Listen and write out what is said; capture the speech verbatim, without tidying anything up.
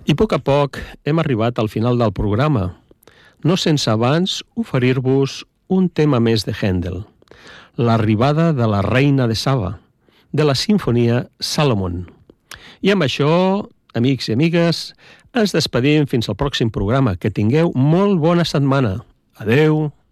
I a poc a poc hem arribat al final del programa, no sense abans oferir-vos un tema més de Händel, l'arribada de la reina de Saba, de la sinfonia Salomon. I amb això, amics i amigues, ens despedim fins al pròxim programa. Que tingueu molt bona setmana. Adeu!